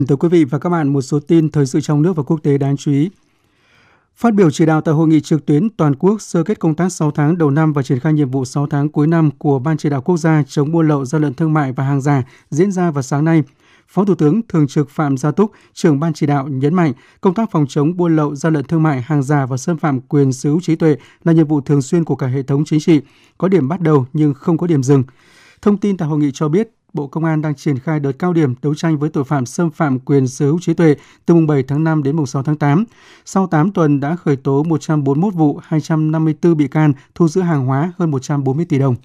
Thưa quý vị và các bạn, một số tin thời sự trong nước và quốc tế đáng chú ý. Phát biểu chỉ đạo tại hội nghị trực tuyến toàn quốc sơ kết công tác 6 tháng đầu năm và triển khai nhiệm vụ 6 tháng cuối năm của Ban Chỉ đạo Quốc gia chống buôn lậu, gian lận thương mại và hàng giả diễn ra vào sáng nay, Phó Thủ tướng Thường trực Phạm Gia Túc, trưởng Ban Chỉ đạo nhấn mạnh công tác phòng chống buôn lậu, gian lận thương mại, hàng giả và xâm phạm quyền sở hữu trí tuệ là nhiệm vụ thường xuyên của cả hệ thống chính trị, có điểm bắt đầu nhưng không có điểm dừng. Thông tin tại hội nghị cho biết, Bộ Công an đang triển khai đợt cao điểm đấu tranh với tội phạm xâm phạm quyền sở hữu trí tuệ từ mùng 7 tháng 5 đến mùng 6 tháng 8. Sau 8 tuần đã khởi tố 141 vụ, 254 bị can, thu giữ hàng hóa hơn 140 tỷ đồng.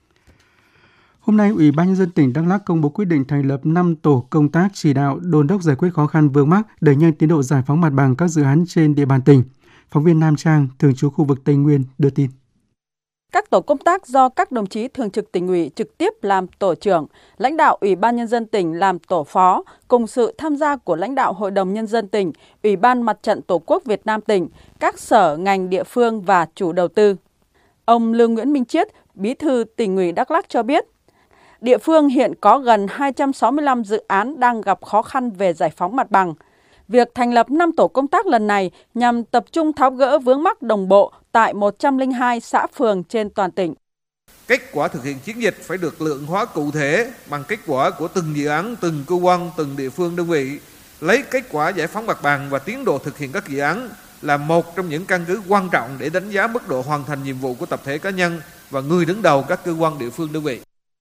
Hôm nay, Ủy ban Nhân dân tỉnh Đắk Lắk công bố quyết định thành lập 5 tổ công tác chỉ đạo đôn đốc giải quyết khó khăn vướng mắc, đẩy nhanh tiến độ giải phóng mặt bằng các dự án trên địa bàn tỉnh. Phóng viên Nam Trang, thường trú khu vực Tây Nguyên đưa tin. Các tổ công tác do các đồng chí thường trực tỉnh ủy trực tiếp làm tổ trưởng, lãnh đạo Ủy ban Nhân dân tỉnh làm tổ phó, cùng sự tham gia của lãnh đạo Hội đồng Nhân dân tỉnh, Ủy ban Mặt trận Tổ quốc Việt Nam tỉnh, các sở ngành địa phương và chủ đầu tư. Ông Lương Nguyễn Minh Chiết, Bí thư Tỉnh ủy Đắk Lắk cho biết, địa phương hiện có gần 265 dự án đang gặp khó khăn về giải phóng mặt bằng. Việc thành lập 5 tổ công tác lần này nhằm tập trung tháo gỡ vướng mắc đồng bộ tại 102 xã phường trên toàn tỉnh. Kết quả thực hiện chiến dịch phải được lượng hóa cụ thể bằng kết quả của từng dự án, từng cơ quan, từng địa phương đơn vị. Lấy kết quả giải phóng mặt bằng và tiến độ thực hiện các dự án là một trong những căn cứ quan trọng để đánh giá mức độ hoàn thành nhiệm vụ của tập thể cá nhân và người đứng đầu các cơ quan địa phương đơn vị.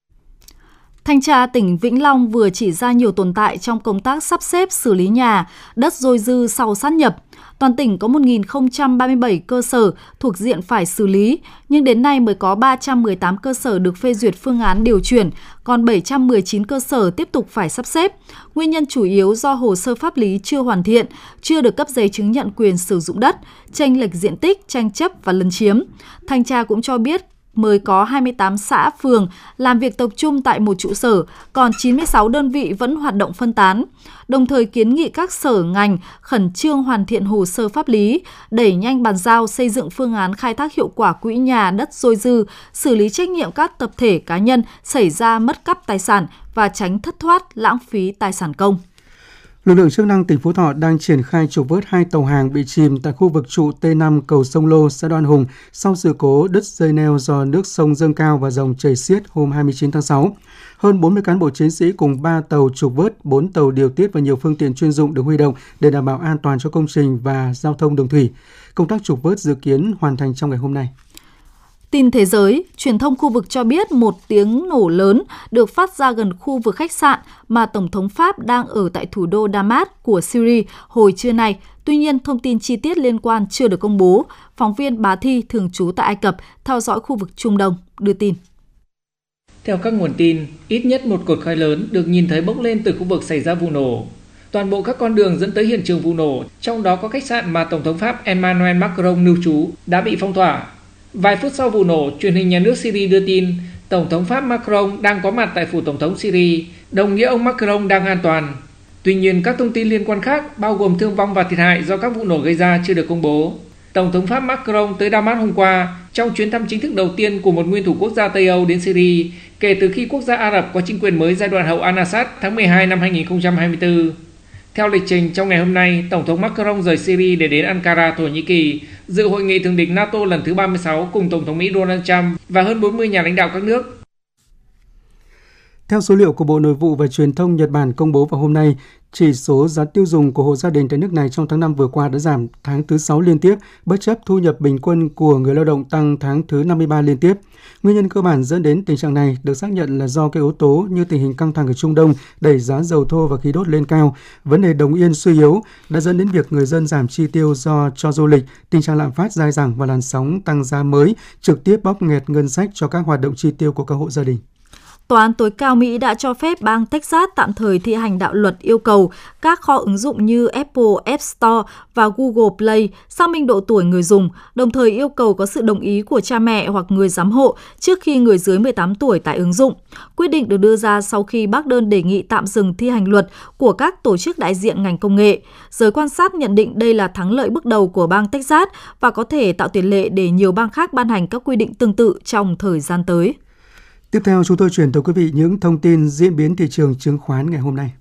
Thanh tra tỉnh Vĩnh Long vừa chỉ ra nhiều tồn tại trong công tác sắp xếp xử lý nhà, đất dôi dư sau sát nhập. Toàn tỉnh có 1.037 cơ sở thuộc diện phải xử lý, nhưng đến nay mới có 318 cơ sở được phê duyệt phương án điều chuyển, còn 719 cơ sở tiếp tục phải sắp xếp. Nguyên nhân chủ yếu do hồ sơ pháp lý chưa hoàn thiện, chưa được cấp giấy chứng nhận quyền sử dụng đất, chênh lệch diện tích, tranh chấp và lấn chiếm. Thanh tra cũng cho biết mới có 28 xã, phường làm việc tập trung tại một trụ sở, còn 96 đơn vị vẫn hoạt động phân tán. Đồng thời kiến nghị các sở ngành khẩn trương hoàn thiện hồ sơ pháp lý, đẩy nhanh bàn giao xây dựng phương án khai thác hiệu quả quỹ nhà đất dôi dư, xử lý trách nhiệm các tập thể cá nhân xảy ra mất cắp tài sản và tránh thất thoát, lãng phí tài sản công. Lực lượng chức năng tỉnh Phú Thọ đang triển khai trục vớt 2 tàu hàng bị chìm tại khu vực trụ T5 cầu sông Lô, xã Đoan Hùng sau sự cố đứt dây neo do nước sông dâng cao và dòng chảy xiết hôm 29 tháng 6. Hơn 40 cán bộ chiến sĩ cùng 3 tàu trục vớt, 4 tàu điều tiết và nhiều phương tiện chuyên dụng được huy động để đảm bảo an toàn cho công trình và giao thông đường thủy. Công tác trục vớt dự kiến hoàn thành trong ngày hôm nay. Tin thế giới, truyền thông khu vực cho biết một tiếng nổ lớn được phát ra gần khu vực khách sạn mà Tổng thống Pháp đang ở tại thủ đô Damas của Syria hồi trưa nay. Tuy nhiên, thông tin chi tiết liên quan chưa được công bố. Phóng viên Bá Thi thường trú tại Ai Cập theo dõi khu vực Trung Đông đưa tin. Theo các nguồn tin, ít nhất một cột khói lớn được nhìn thấy bốc lên từ khu vực xảy ra vụ nổ. Toàn bộ các con đường dẫn tới hiện trường vụ nổ, trong đó có khách sạn mà Tổng thống Pháp Emmanuel Macron lưu trú, đã bị phong tỏa. Vài phút sau vụ nổ, truyền hình nhà nước Syria đưa tin Tổng thống Pháp Macron đang có mặt tại phủ Tổng thống Syria, đồng nghĩa ông Macron đang an toàn. Tuy nhiên, các thông tin liên quan khác, bao gồm thương vong và thiệt hại do các vụ nổ gây ra chưa được công bố. Tổng thống Pháp Macron tới Damas hôm qua trong chuyến thăm chính thức đầu tiên của một nguyên thủ quốc gia Tây Âu đến Syria kể từ khi quốc gia Ả Rập có chính quyền mới giai đoạn hậu Al-Assad tháng 12 năm 2024. Theo lịch trình, trong ngày hôm nay, Tổng thống Macron rời Syria để đến Ankara, Thổ Nhĩ Kỳ, dự hội nghị thượng đỉnh NATO lần thứ 36 cùng Tổng thống Mỹ Donald Trump và hơn 40 nhà lãnh đạo các nước. Theo số liệu của Bộ Nội vụ và Truyền thông Nhật Bản công bố vào hôm nay, chỉ số giá tiêu dùng của hộ gia đình tại nước này trong tháng 5 vừa qua đã giảm tháng thứ 6 liên tiếp, bất chấp thu nhập bình quân của người lao động tăng tháng thứ 53 liên tiếp. Nguyên nhân cơ bản dẫn đến tình trạng này được xác nhận là do các yếu tố như tình hình căng thẳng ở Trung Đông đẩy giá dầu thô và khí đốt lên cao, vấn đề đồng yên suy yếu đã dẫn đến việc người dân giảm chi tiêu do cho du lịch, tình trạng lạm phát dai dẳng và làn sóng tăng giá mới trực tiếp bóp nghẹt ngân sách cho các hoạt động chi tiêu của các hộ gia đình. Tòa án tối cao Mỹ đã cho phép bang Texas tạm thời thi hành đạo luật yêu cầu các kho ứng dụng như Apple App Store và Google Play xác minh độ tuổi người dùng, đồng thời yêu cầu có sự đồng ý của cha mẹ hoặc người giám hộ trước khi người dưới 18 tuổi tải ứng dụng. Quyết định được đưa ra sau khi bác đơn đề nghị tạm dừng thi hành luật của các tổ chức đại diện ngành công nghệ. Giới quan sát nhận định đây là thắng lợi bước đầu của bang Texas và có thể tạo tiền lệ để nhiều bang khác ban hành các quy định tương tự trong thời gian tới. Tiếp theo, chúng tôi chuyển tới quý vị những thông tin diễn biến thị trường chứng khoán ngày hôm nay.